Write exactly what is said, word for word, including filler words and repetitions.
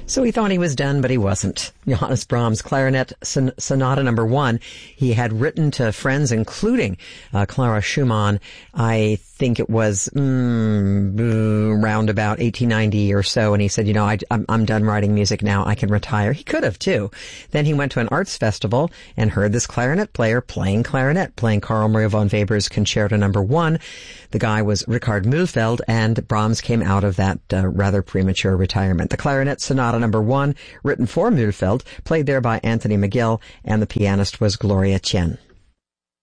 So he thought he was done, but he wasn't. Johannes Brahms, Clarinet Son- Sonata Number One. He had written to friends, including uh, Clara Schumann. I think it was mm, around about eighteen ninety or so, and he said, you know, I, I'm, I'm done writing music now. I can retire. He could have, too. Then he went to an arts festival and heard this clarinet player playing clarinet, playing Carl Maria von Weber's Concerto Number One. The guy was Richard Mühlfeld, and Brahms came out of that uh, rather premature retirement. The Clarinet Sonata Number One, written for Mühlfeld, played there by Anthony McGill, and the pianist was Gloria Chen.